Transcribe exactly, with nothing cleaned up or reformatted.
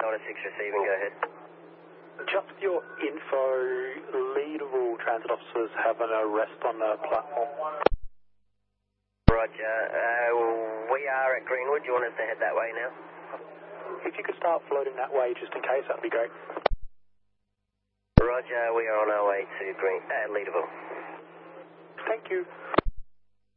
Delta six receiving, go ahead. Just for your info, Leadville transit officers have an arrest on the platform. Roger. Uh, we are at Greenwood. Do you want us to head that way now? If you could start floating that way just in case, that'd be great. Roger, we are on our way to Green, uh, Leadville. Thank you.